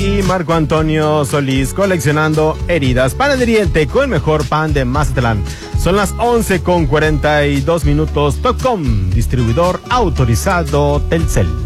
y Marco Antonio Solís, coleccionando heridas. Panadería El Teco, el mejor pan de Mazatlán. Son las 11:42 minutos. Tocom, distribuidor autorizado Telcel.